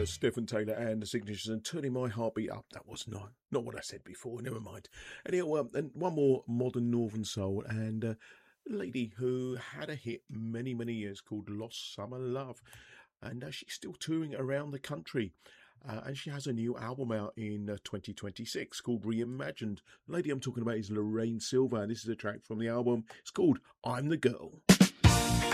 Stephen Taylor and the Signatures and Turning My Heartbeat Up. That was not what I said before, never mind. Anyhow, and one more modern Northern Soul, and a lady who had a hit many, many years called Lost Summer Love. And she's still touring around the country. And she has a new album out in 2026 called Reimagined. The lady I'm talking about is Lorraine Silver, and this is a track from the album. It's called I'm the Girl.